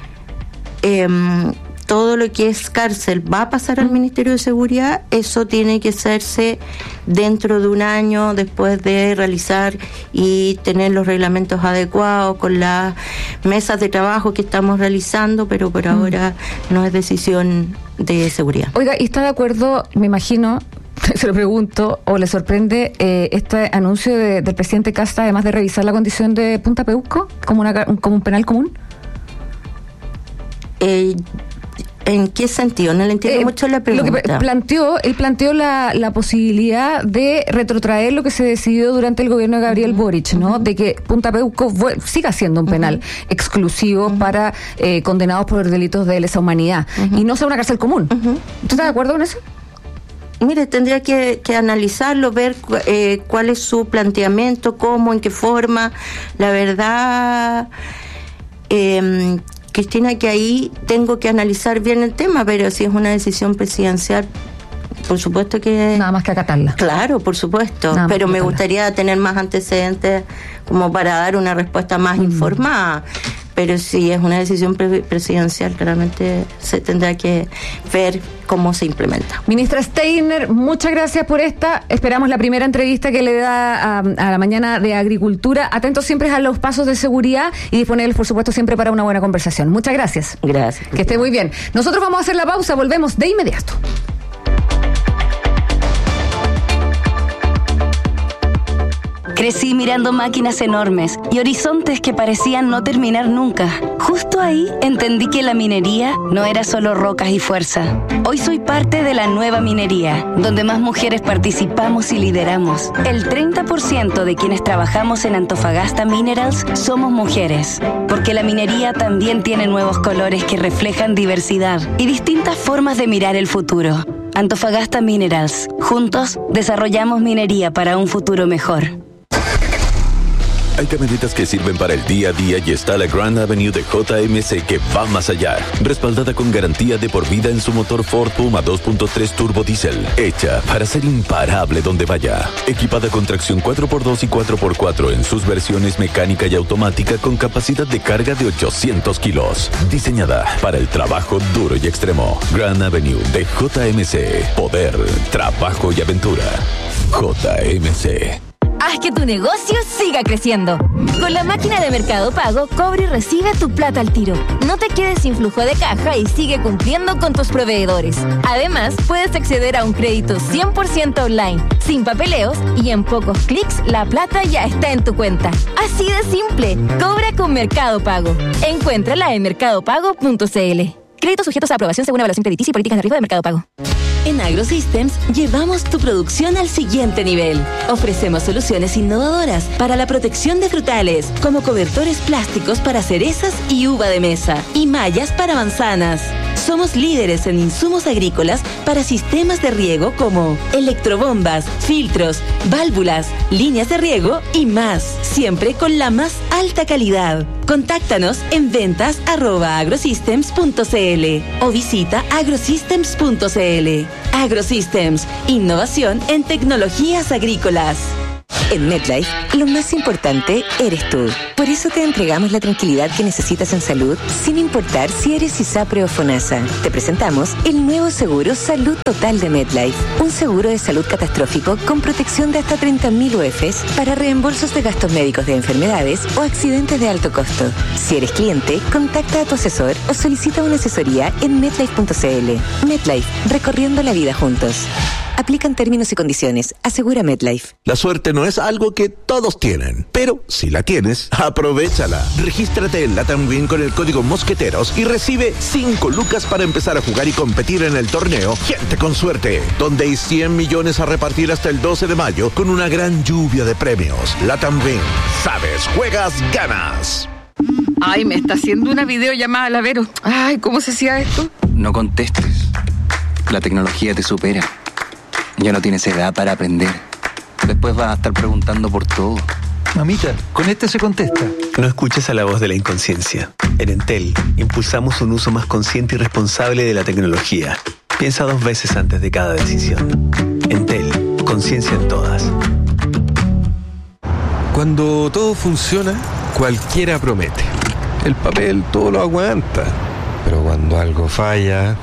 todo lo que es cárcel va a pasar al Ministerio de Seguridad, eso tiene que hacerse dentro de un año después de realizar y tener los reglamentos adecuados con las mesas de trabajo que estamos realizando, pero por ahora no es decisión de seguridad. Oiga, ¿y está de acuerdo, me imagino, se lo pregunto, o le sorprende este anuncio del presidente Kast, además de revisar la condición de Punta Peuco como un penal común? ¿En qué sentido? No le entiendo mucho la pregunta. Lo que él planteó la posibilidad de retrotraer lo que se decidió durante el gobierno de Gabriel Boric, ¿no? De que Punta Peuco siga siendo un penal exclusivo para condenados por delitos de lesa humanidad y no sea una cárcel común. ¿Usted está de acuerdo con eso? Mire, tendría que analizarlo, ver cuál es su planteamiento, cómo, en qué forma. La verdad, Cristina, que ahí tengo que analizar bien el tema, pero si es una decisión presidencial, por supuesto que... Nada más que acatarla. Claro, por supuesto, pero me gustaría tener más antecedentes como para dar una respuesta más informada. Pero si es una decisión presidencial, claramente se tendrá que ver cómo se implementa. Ministra Steiner, muchas gracias por esta. Esperamos la primera entrevista que le da a la mañana de Agricultura. Atentos siempre a los pasos de seguridad y disponibles, por supuesto, siempre para una buena conversación. Muchas gracias. Gracias. Que esté muy bien. Nosotros vamos a hacer la pausa, volvemos de inmediato. Crecí mirando máquinas enormes y horizontes que parecían no terminar nunca. Justo ahí entendí que la minería no era solo rocas y fuerza. Hoy soy parte de la nueva minería, donde más mujeres participamos y lideramos. El 30% de quienes trabajamos en Antofagasta Minerals somos mujeres, porque la minería también tiene nuevos colores que reflejan diversidad y distintas formas de mirar el futuro. Antofagasta Minerals. Juntos desarrollamos minería para un futuro mejor. Hay camionetas que sirven para el día a día y está la Grand Avenue de JMC que va más allá. Respaldada con garantía de por vida en su motor Ford Puma 2.3 Turbo Diesel. Hecha para ser imparable donde vaya. Equipada con tracción 4x2 y 4x4 en sus versiones mecánica y automática con capacidad de carga de 800 kilos. Diseñada para el trabajo duro y extremo. Grand Avenue de JMC. Poder, trabajo y aventura. JMC. Haz que tu negocio siga creciendo. Con la máquina de Mercado Pago, cobra y recibe tu plata al tiro. No te quedes sin flujo de caja y sigue cumpliendo con tus proveedores. Además, puedes acceder a un crédito 100% online, sin papeleos y en pocos clics la plata ya está en tu cuenta. Así de simple. Cobra con Mercado Pago. Encuéntrala en mercadopago.cl. Créditos sujetos a aprobación según evaluación crediticia y políticas de riesgo de Mercado Pago. En AgroSystems llevamos tu producción al siguiente nivel. Ofrecemos soluciones innovadoras para la protección de frutales, como cobertores plásticos para cerezas y uva de mesa, y mallas para manzanas. Somos líderes en insumos agrícolas para sistemas de riego como electrobombas, filtros, válvulas, líneas de riego y más, siempre con la más alta calidad. Contáctanos en ventas@agrosystems.cl o visita agrosystems.cl. AgroSystems, innovación en tecnologías agrícolas. En MetLife, lo más importante eres tú. Por eso te entregamos la tranquilidad que necesitas en salud, sin importar si eres ISAPRE o FONASA. Te presentamos el nuevo seguro Salud Total de MetLife. Un seguro de salud catastrófico con protección de hasta 30.000 UFs para reembolsos de gastos médicos de enfermedades o accidentes de alto costo. Si eres cliente, contacta a tu asesor o solicita una asesoría en MetLife.cl. MetLife, recorriendo la vida juntos. Aplican términos y condiciones. Asegura MetLife. La suerte no es algo que todos tienen, pero si la tienes, aprovéchala. Regístrate en Latam Win con el código Mosqueteros y recibe 5 lucas para empezar a jugar y competir en el torneo Gente con Suerte, donde hay 100 millones a repartir hasta el 12 de mayo con una gran lluvia de premios. Latam Win. Sabes, juegas, ganas. Ay, me está haciendo una videollamada la Vero. Ay, ¿cómo se hacía esto? No contestes. La tecnología te supera. Ya no tienes edad para aprender. Después vas a estar preguntando por todo. Mamita, con este se contesta. No escuches a la voz de la inconsciencia. En Entel, impulsamos un uso más consciente y responsable de la tecnología. Piensa 2 veces antes de cada decisión. Entel, conciencia en todas. Cuando todo funciona, cualquiera promete. El papel todo lo aguanta. Pero cuando algo falla...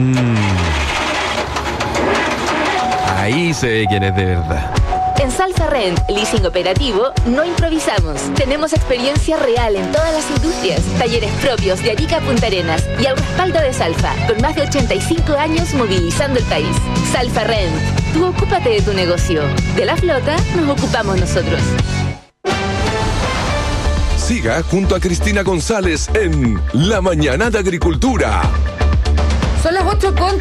ahí se ve quién es de verdad. En Salfa Rent, leasing operativo, no improvisamos. Tenemos experiencia real en todas las industrias, talleres propios de Arica a Punta Arenas y al respaldo de Salfa, con más de 85 años movilizando el país. Salfa Rent, tú ocúpate de tu negocio. De la flota nos ocupamos nosotros. Siga junto a Cristina González en La Mañana de Agricultura. Son las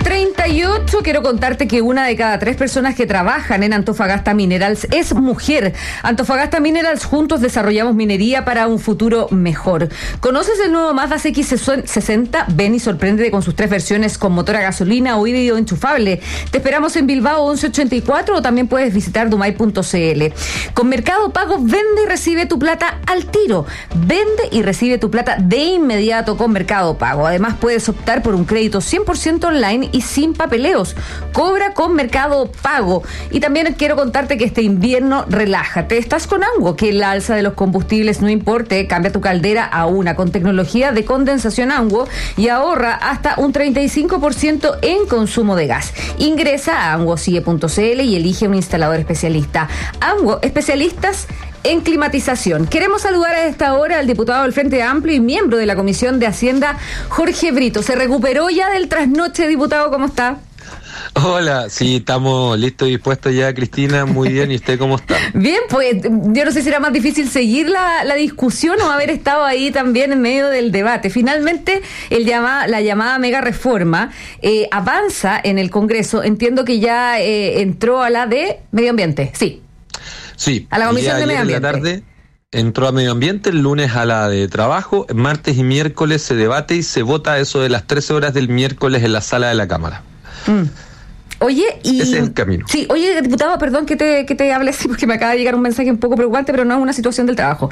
8:38. Quiero contarte que 1 de cada 3 personas que trabajan en Antofagasta Minerals es mujer. Antofagasta Minerals, juntos desarrollamos minería para un futuro mejor. ¿Conoces el nuevo Mazda CX-60? Ven y sorpréndete con sus 3 versiones con motor a gasolina o híbrido enchufable. Te esperamos en Bilbao 1184 o también puedes visitar dumay.cl. Con Mercado Pago, vende y recibe tu plata al tiro. Vende y recibe tu plata de inmediato con Mercado Pago. Además, puedes optar por un crédito 100% online y sin papeleos. Cobra con Mercado Pago. Y también quiero contarte que este invierno relájate. Estás con Anguo, que la alza de los combustibles no importe. Cambia tu caldera a una con tecnología de condensación Anguo y ahorra hasta un 35% en consumo de gas. Ingresa a anguosie.cl y elige un instalador especialista. Anguo, especialistas en climatización. Queremos saludar a esta hora al diputado del Frente Amplio y miembro de la Comisión de Hacienda, Jorge Brito. ¿Se recuperó ya del trasnoche, diputado? ¿Cómo está? Hola, sí, estamos listos y dispuestos ya, Cristina, muy bien. ¿Y usted cómo está? Bien, pues yo no sé si era más difícil seguir la discusión o haber estado ahí también en medio del debate. Finalmente, la llamada mega reforma avanza en el Congreso. Entiendo que ya entró a la de Medio Ambiente, sí. Sí, a la Comisión de Medio Ambiente. En la tarde entró a Medio Ambiente, el lunes a la de Trabajo, martes y miércoles se debate y se vota eso de las 13 horas del miércoles en la sala de la Cámara. Oye, y... ese es el camino. Sí, oye, diputado, perdón que te hable así porque me acaba de llegar un mensaje un poco preocupante, pero no es una situación del trabajo.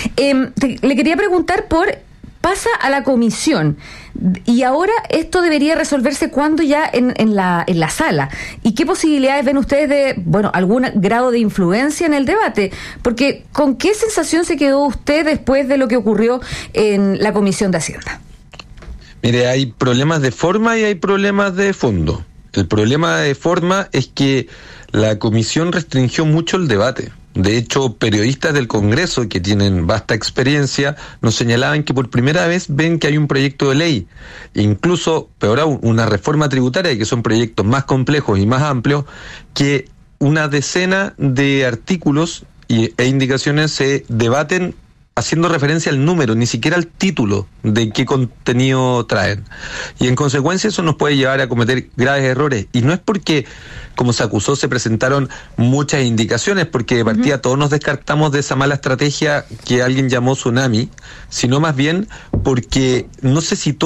Le quería preguntar pasa a la comisión y ahora esto debería resolverse cuando ya en la sala. ¿Y qué posibilidades ven ustedes de, algún grado de influencia en el debate? Porque ¿con qué sensación se quedó usted después de lo que ocurrió en la Comisión de Hacienda? Mire, hay problemas de forma y hay problemas de fondo. El problema de forma es que la comisión restringió mucho el debate. De hecho, periodistas del Congreso que tienen vasta experiencia nos señalaban que por primera vez ven que hay un proyecto de ley, incluso, peor aún, una reforma tributaria, que son proyectos más complejos y más amplios, que una decena de artículos e indicaciones se debaten haciendo referencia al número, ni siquiera al título de qué contenido traen. Y en consecuencia eso nos puede llevar a cometer graves errores. Y no es porque, como se acusó, se presentaron muchas indicaciones, porque de partida todos nos descartamos de esa mala estrategia que alguien llamó tsunami, sino más bien porque no se citó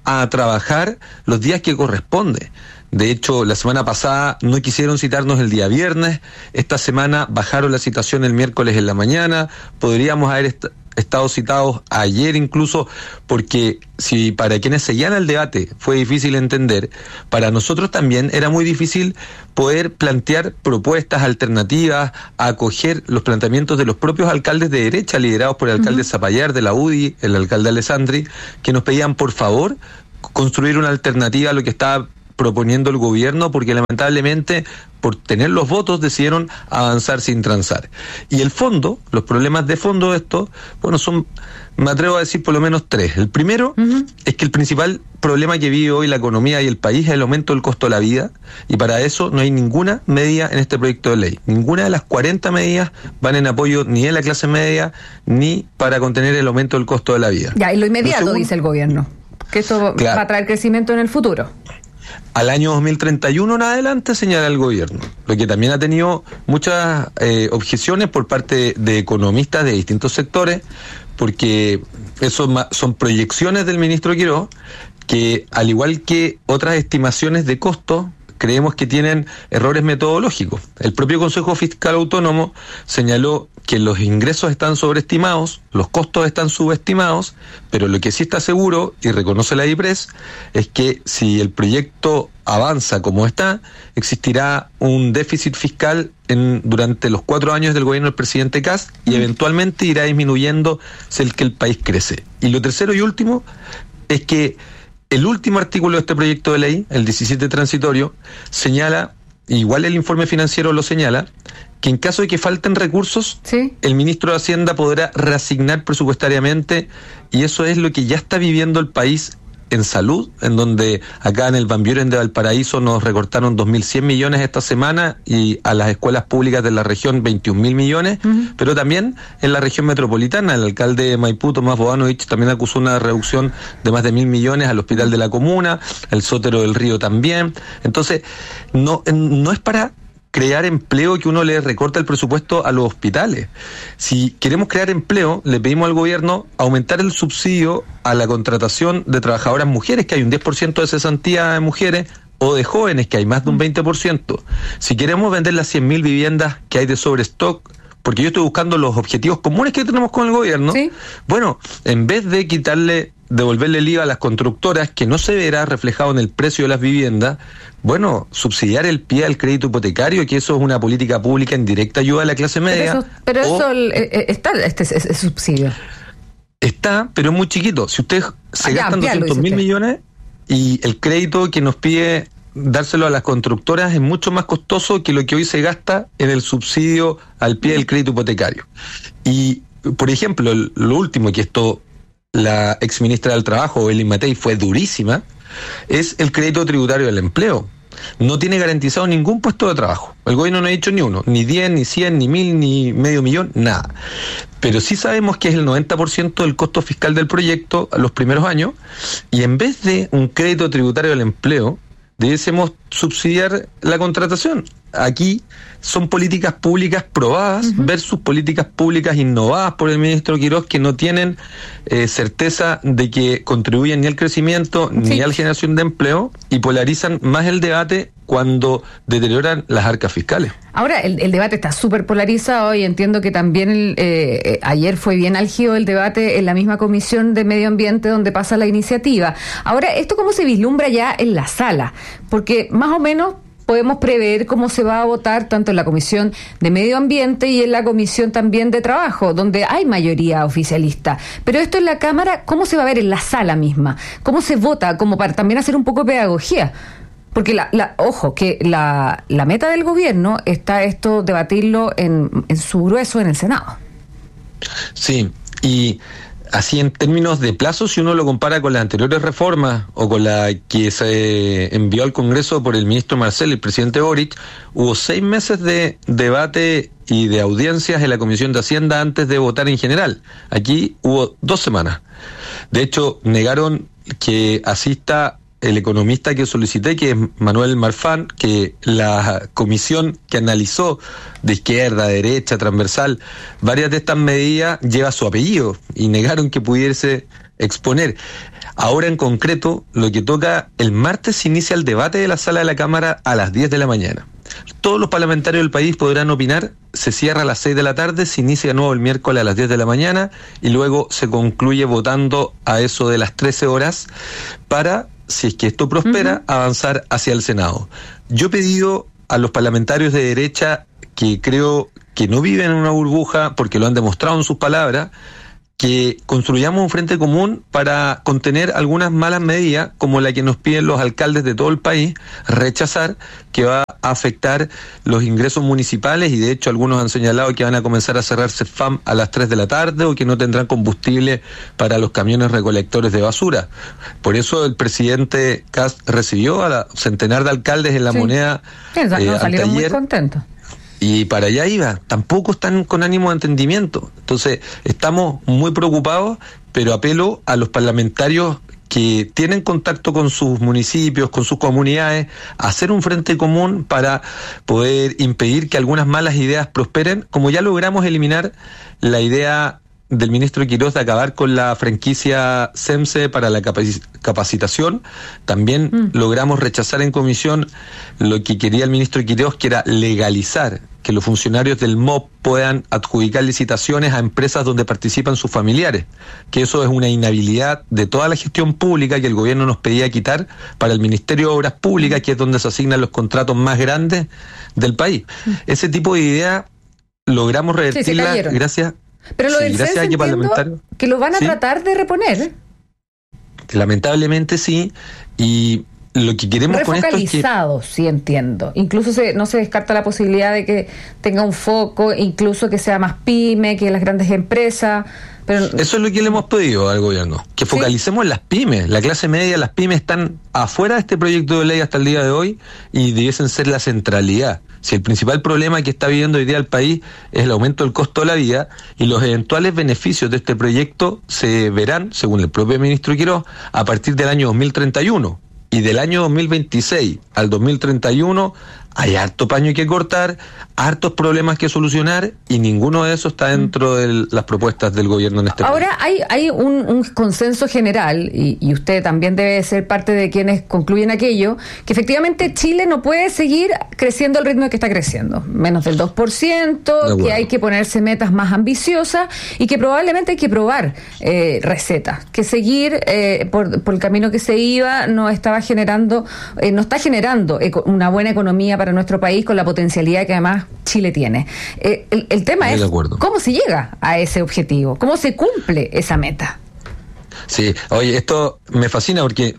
a trabajar los días que corresponde. De hecho, la semana pasada no quisieron citarnos el día viernes, esta semana bajaron la citación el miércoles en la mañana, podríamos haber estado citados ayer incluso, porque si para quienes seguían el debate fue difícil entender, para nosotros también era muy difícil poder plantear propuestas alternativas, acoger los planteamientos de los propios alcaldes de derecha, liderados por el alcalde Zapallar de la UDI, el alcalde Alessandri, que nos pedían por favor construir una alternativa a lo que estaba proponiendo el gobierno, porque lamentablemente por tener los votos decidieron avanzar sin transar. Y el fondo, los problemas de fondo de esto, bueno, son, me atrevo a decir por lo menos tres. El primero es que el principal problema que vive hoy la economía y el país es el aumento del costo de la vida, y para eso no hay ninguna medida en este proyecto de ley. Ninguna de las 40 medidas van en apoyo ni de la clase media ni para contener el aumento del costo de la vida. Ya, y lo inmediato, dice el gobierno, que esto va a traer crecimiento en el futuro. Al año 2031 en adelante, señala el gobierno, lo que también ha tenido muchas objeciones por parte de economistas de distintos sectores, porque eso son proyecciones del ministro Quiroz, que al igual que otras estimaciones de costos, creemos que tienen errores metodológicos. El propio Consejo Fiscal Autónomo señaló que los ingresos están sobreestimados, los costos están subestimados, pero lo que sí está seguro, y reconoce la IPRES, es que si el proyecto avanza como está, existirá un déficit fiscal durante los 4 años del gobierno del presidente Kast, y eventualmente irá disminuyendo si el que el país crece. Y lo tercero y último es que el último artículo de este proyecto de ley, el 17 transitorio, señala, igual el informe financiero lo señala, que en caso de que falten recursos, el ministro de Hacienda podrá reasignar presupuestariamente, y eso es lo que ya está viviendo el país en salud, en donde acá en el Van Buren de Valparaíso nos recortaron 2.100 millones esta semana, y a las escuelas públicas de la región 21.000 millones, pero también en la región metropolitana, el alcalde de Maipú, Tomás Bodanovich, también acusó una reducción de más de 1.000 millones al hospital de la comuna, el Sótero del Río también. Entonces, no es para crear empleo que uno le recorta el presupuesto a los hospitales. Si queremos crear empleo, le pedimos al gobierno aumentar el subsidio a la contratación de trabajadoras mujeres, que hay un 10% de cesantía de mujeres, o de jóvenes, que hay más de un 20%. Si queremos vender las 100.000 viviendas que hay de sobrestock, porque yo estoy buscando los objetivos comunes que tenemos con el gobierno, bueno, en vez de devolverle el IVA a las constructoras, que no se verá reflejado en el precio de las viviendas, bueno, subsidiar el pie al crédito hipotecario, que eso es una política pública en directa ayuda a la clase media. Pero eso está, ese subsidio. Está, pero es muy chiquito. Si ustedes se gastan 200.000 millones y el crédito que nos pide dárselo a las constructoras es mucho más costoso que lo que hoy se gasta en el subsidio al pie del crédito hipotecario. Y, por ejemplo, lo último, que esto la exministra del Trabajo, Belén Matei, fue durísima, es el crédito tributario del empleo. No tiene garantizado ningún puesto de trabajo. El gobierno no ha dicho ni uno, ni 10, ni 100, ni 1.000, ni medio millón, nada. Pero sí sabemos que es el 90% del costo fiscal del proyecto a los primeros años, y en vez de un crédito tributario del empleo, debiésemos subsidiar la contratación. Aquí son políticas públicas probadas versus políticas públicas innovadas por el ministro Quiroz, que no tienen certeza de que contribuyen ni al crecimiento ni a la generación de empleo, y polarizan más el debate cuando deterioran las arcas fiscales. Ahora, el debate está súper polarizado, y entiendo que también ayer fue bien álgido el debate en la misma Comisión de Medio Ambiente donde pasa la iniciativa. Ahora, ¿esto cómo se vislumbra ya en la sala? Porque más o menos podemos prever cómo se va a votar tanto en la Comisión de Medio Ambiente y en la Comisión también de Trabajo, donde hay mayoría oficialista. Pero esto en la Cámara, ¿cómo se va a ver en la sala misma? ¿Cómo se vota? Como para también hacer un poco de pedagogía. Porque ojo, que la meta del gobierno está esto, debatirlo en su grueso en el Senado. Sí, y así en términos de plazo, si uno lo compara con las anteriores reformas o con la que se envió al Congreso por el ministro Marcel y el presidente Boric, hubo 6 meses de debate y de audiencias en la Comisión de Hacienda antes de votar en general. Aquí hubo 2 semanas. De hecho, negaron que asista el economista que solicité, que es Manuel Marfán, que la comisión que analizó de izquierda, derecha, transversal, varias de estas medidas lleva su apellido, y negaron que pudiese exponer. Ahora en concreto, lo que toca, el martes se inicia el debate de la sala de la Cámara a las 10 de la mañana. Todos los parlamentarios del país podrán opinar, se cierra a las 6 de la tarde, se inicia de nuevo el miércoles a las 10 de la mañana y luego se concluye votando a eso de las 13 horas para, si es que esto prospera, avanzar hacia el Senado. Yo he pedido a los parlamentarios de derecha, que creo que no viven en una burbuja, porque lo han demostrado en sus palabras, que construyamos un frente común para contener algunas malas medidas, como la que nos piden los alcaldes de todo el país, rechazar, que va a afectar los ingresos municipales, y de hecho algunos han señalado que van a comenzar a cerrarse FAM a las 3 de la tarde o que no tendrán combustible para los camiones recolectores de basura. Por eso el presidente Kast recibió a centenar de alcaldes en La Moneda salieron muy contentos. Y para allá iba, tampoco están con ánimo de entendimiento. Entonces, estamos muy preocupados, pero apelo a los parlamentarios que tienen contacto con sus municipios, con sus comunidades, a hacer un frente común para poder impedir que algunas malas ideas prosperen, como ya logramos eliminar la idea del ministro Quirós de acabar con la franquicia SEMSE para la capacitación. También logramos rechazar en comisión lo que quería el ministro Quirós, que era legalizar que los funcionarios del MOP puedan adjudicar licitaciones a empresas donde participan sus familiares, que eso es una inhabilidad de toda la gestión pública que el gobierno nos pedía quitar para el Ministerio de Obras Públicas, que es donde se asignan los contratos más grandes del país. Ese tipo de ideas logramos revertirla gracias... Pero lo del CES entiendo que lo van a tratar de reponer. Lamentablemente sí, y lo que queremos con esto es que... sí entiendo. Incluso no se descarta la posibilidad de que tenga un foco, incluso que sea más pyme, que las grandes empresas. Pero... Eso es lo que le hemos pedido al gobierno, que focalicemos en las pymes. La clase media, las pymes están afuera de este proyecto de ley hasta el día de hoy y debiesen ser la centralidad. Si el principal problema que está viviendo hoy día el país es el aumento del costo de la vida, y los eventuales beneficios de este proyecto se verán, según el propio ministro Quirós, a partir del año 2031. Y del año 2026 al 2031 hay harto paño que cortar, hartos problemas que solucionar, y ninguno de esos está dentro de las propuestas del gobierno en este momento. Ahora hay un consenso general, y usted también debe ser parte de quienes concluyen aquello, que efectivamente Chile no puede seguir creciendo al ritmo que está creciendo, menos del 2%, que hay que ponerse metas más ambiciosas y que probablemente hay que probar recetas, que seguir por el camino que se iba no está generando una buena economía para nuestro país, con la potencialidad que además Chile tiene. El tema es cómo se llega a ese objetivo, cómo se cumple esa meta. Sí, oye, esto me fascina porque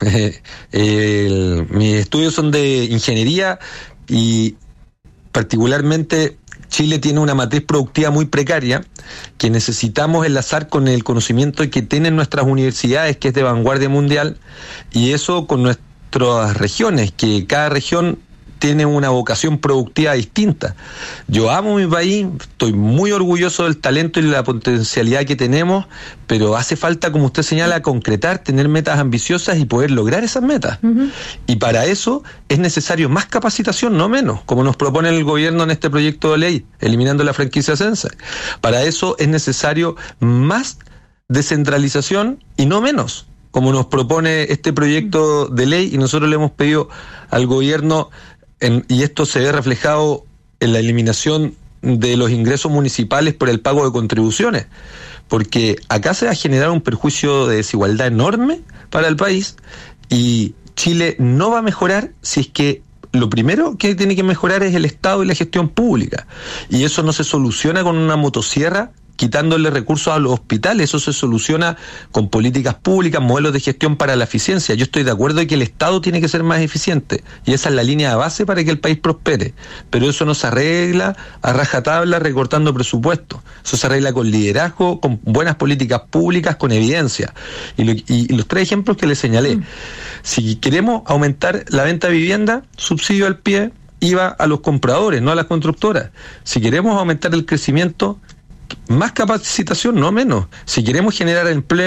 mis estudios son de ingeniería y particularmente Chile tiene una matriz productiva muy precaria que necesitamos enlazar con el conocimiento que tienen nuestras universidades, que es de vanguardia mundial, y eso con nuestras regiones, que cada región tiene una vocación productiva distinta. Yo amo mi país, estoy muy orgulloso del talento y la potencialidad que tenemos, pero hace falta, como usted señala, concretar, tener metas ambiciosas y poder lograr esas metas. Y para eso es necesario más capacitación, no menos, como nos propone el gobierno en este proyecto de ley, eliminando la franquicia SEMSE. Para eso es necesario más descentralización y no menos, como nos propone este proyecto de ley, y nosotros le hemos pedido al gobierno, y esto se ve reflejado en la eliminación de los ingresos municipales por el pago de contribuciones, porque acá se va a generar un perjuicio de desigualdad enorme para el país, y Chile no va a mejorar si es que lo primero que tiene que mejorar es el Estado y la gestión pública, y eso no se soluciona con una motosierra quitándole recursos a los hospitales. Eso se soluciona con políticas públicas, modelos de gestión para la eficiencia. Yo estoy de acuerdo en que el Estado tiene que ser más eficiente, y esa es la línea de base para que el país prospere, pero eso no se arregla a rajatabla recortando presupuestos. Eso se arregla con liderazgo, con buenas políticas públicas, con evidencia. Y los 3 ejemplos que le señalé. Si queremos aumentar la venta de vivienda, subsidio al pie, IVA a los compradores, no a las constructoras. Si queremos aumentar el crecimiento, más capacitación, no menos. Si queremos generar empleo,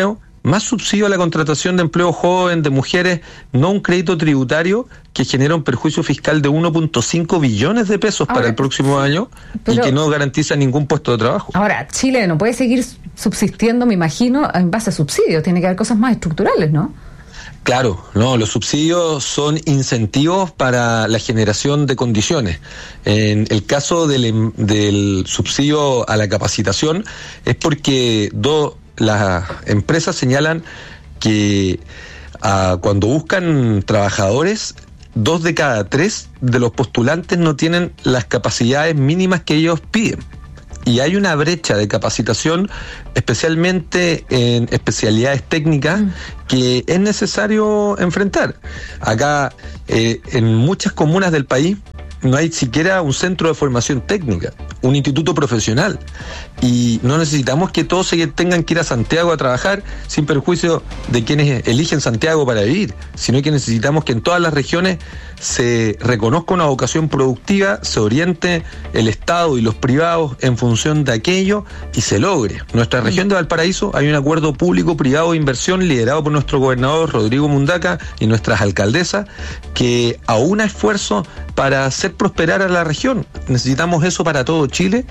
más subsidio a la contratación de empleo joven, de mujeres, no un crédito tributario que genera un perjuicio fiscal de 1.5 billones de pesos para el próximo año y que no garantiza ningún puesto de trabajo. Ahora, Chile no puede seguir subsistiendo, me imagino, en base a subsidios. Tiene que haber cosas más estructurales, ¿no? Claro, no, los subsidios son incentivos para la generación de condiciones. En el caso del subsidio a la capacitación es porque las empresas señalan que cuando buscan trabajadores, 2 de cada 3 de los postulantes no tienen las capacidades mínimas que ellos piden. Y hay una brecha de capacitación, especialmente en especialidades técnicas, que es necesario enfrentar. Acá, en muchas comunas del país, no hay siquiera un centro de formación técnica, un instituto profesional. Y no necesitamos que todos tengan que ir a Santiago a trabajar, sin perjuicio de quienes eligen Santiago para vivir, sino que necesitamos que en todas las regiones se reconozca una vocación productiva, se oriente el Estado y los privados en función de aquello y se logre. En nuestra región de Valparaíso hay un acuerdo público-privado de inversión liderado por nuestro gobernador Rodrigo Mundaca y nuestras alcaldesas que aúna esfuerzos para hacer prosperar a la región. Necesitamos eso para todo Chile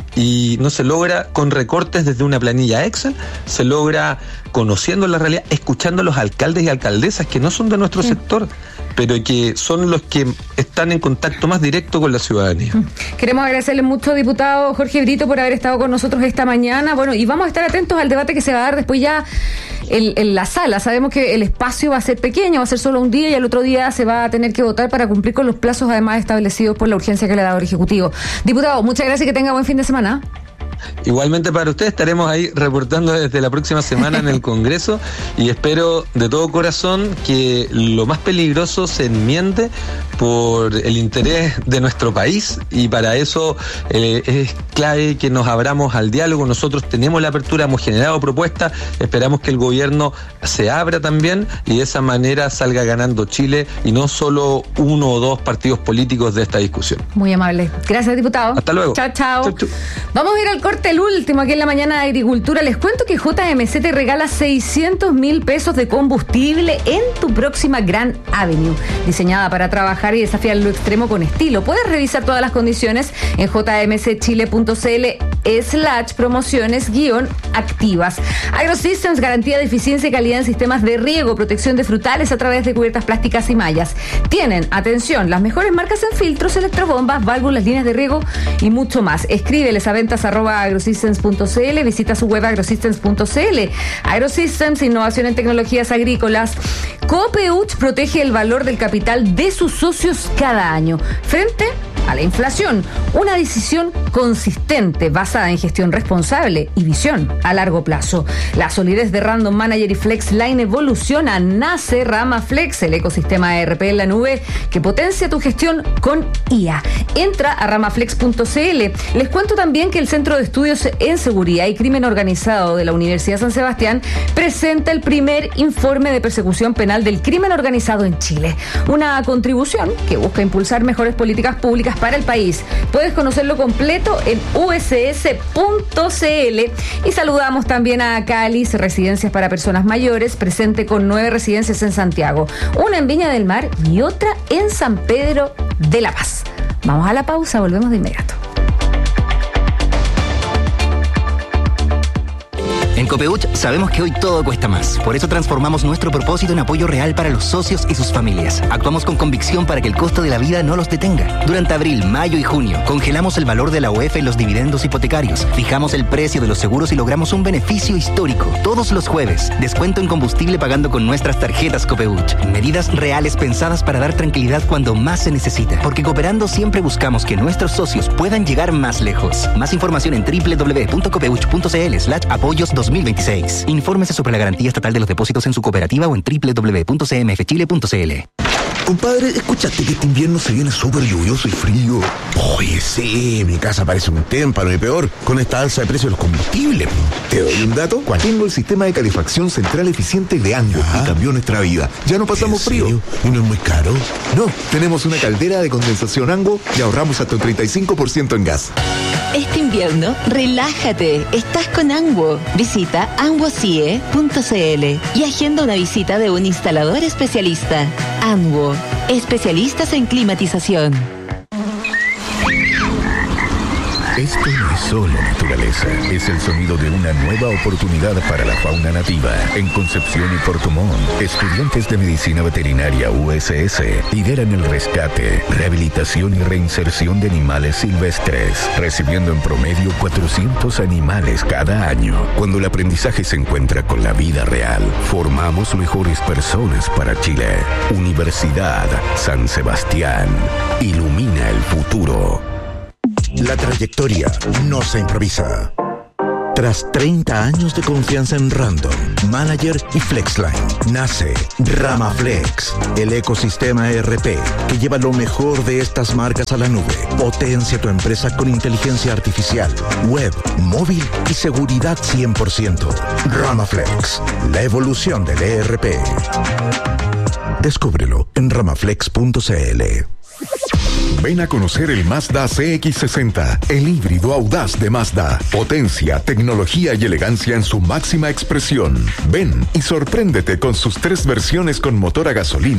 y no se logra con recortes desde una planilla Excel, se logra conociendo la realidad, escuchando a los alcaldes y alcaldesas que no son de nuestro sector, pero que son los que están en contacto más directo con la ciudadanía. Queremos agradecerle mucho, diputado Jorge Brito, por haber estado con nosotros esta mañana. Bueno, y vamos a estar atentos al debate que se va a dar después ya en la sala. Sabemos que el espacio va a ser pequeño, va a ser solo un día y al otro día se va a tener que votar para cumplir con los plazos además establecidos por la urgencia que le ha dado el Ejecutivo. Diputado, muchas gracias y que tenga buen fin de semana. Igualmente para usted, estaremos ahí reportando desde la próxima semana en el Congreso y espero de todo corazón que lo más peligroso se enmiende por el interés de nuestro país y para eso es clave que nos abramos al diálogo. Nosotros tenemos la apertura, hemos generado propuestas, esperamos que el gobierno se abra también y de esa manera salga ganando Chile y no solo 1 o 2 partidos políticos de esta discusión. Muy amable. Gracias, diputado. Hasta luego. Chao, chao. Vamos a ir al corte, el último aquí en la mañana de Agricultura. Les cuento que JMC te regala 600.000 pesos de combustible en tu próxima Grand Avenue, diseñada para trabajar y desafiar lo extremo con estilo. Puedes revisar todas las condiciones en jmcchile.cl/promociones-activas. AgroSystems, garantía de eficiencia y calidad en sistemas de riego, protección de frutales a través de cubiertas plásticas y mallas. Tienen, atención, las mejores marcas en filtros, electrobombas, válvulas, líneas de riego y mucho más. Escríbeles a ventas@agrosystems.cl, visita su web agrosystems.cl. AgroSystems, innovación en tecnologías agrícolas. Copeuch protege el valor del capital de sus socios cada año frente a la inflación. Una decisión consistente basada en gestión responsable y visión a largo plazo. La solidez de Random Manager y FlexLine evoluciona. Nace RamaFlex, el ecosistema ERP en la nube que potencia tu gestión con IA. Entra a ramaflex.cl. Les cuento también que el Centro de Estudios en Seguridad y Crimen Organizado de la Universidad San Sebastián presenta el primer informe de persecución penal del crimen organizado en Chile. Una contribución que busca impulsar mejores políticas públicas para el país. Puedes conocerlo completo en uss.cl. Y saludamos también a Calis, residencias para personas mayores, presente con 9 residencias en Santiago, una en Viña del Mar y otra en San Pedro de la Paz. Vamos a la pausa, volvemos de inmediato. En Copeuch sabemos que hoy todo cuesta más. Por eso transformamos nuestro propósito en apoyo real para los socios y sus familias. Actuamos con convicción para que el costo de la vida no los detenga. Durante abril, mayo y junio, congelamos el valor de la UEF en los dividendos hipotecarios, fijamos el precio de los seguros y logramos un beneficio histórico. Todos los jueves, descuento en combustible pagando con nuestras tarjetas Copeuch. Medidas reales pensadas para dar tranquilidad cuando más se necesita. Porque cooperando siempre buscamos que nuestros socios puedan llegar más lejos. Más información en www.copeuch.cl/apoyos 2026. Infórmese sobre la garantía estatal de los depósitos en su cooperativa o en www.cmfchile.cl. Compadre, ¿escuchaste que este invierno se viene súper lluvioso y frío? Oye, sí, mi casa parece un témpano y peor con esta alza de precios de los combustibles. ¿Te doy un dato? ¿Cuál? Tengo el sistema de calefacción central eficiente de Ango y cambió nuestra vida. Ya no pasamos frío. ¿Y no es muy caro? No, tenemos una caldera de condensación Ango y ahorramos hasta un 35% en gas. Este invierno, relájate. Estás con Anwo. Visita anwocie.cl y agenda una visita de un instalador especialista. Anwo, especialistas en climatización. Esto no es solo naturaleza, es el sonido de una nueva oportunidad para la fauna nativa. En Concepción y Puerto Montt, estudiantes de Medicina Veterinaria USS lideran el rescate, rehabilitación y reinserción de animales silvestres, recibiendo en promedio 400 animales cada año. Cuando el aprendizaje se encuentra con la vida real, formamos mejores personas para Chile. Universidad San Sebastián, ilumina el futuro. La trayectoria no se improvisa. Tras 30 años de confianza en Random, Manager y Flexline, nace RamaFlex, el ecosistema ERP que lleva lo mejor de estas marcas a la nube. Potencia tu empresa con inteligencia artificial, web, móvil y seguridad 100%. RamaFlex, la evolución del ERP. Descúbrelo en ramaflex.cl. Ven a conocer el Mazda CX-60, el híbrido audaz de Mazda. Potencia, tecnología y elegancia en su máxima expresión. Ven y sorpréndete con sus 3 versiones con motor a gasolina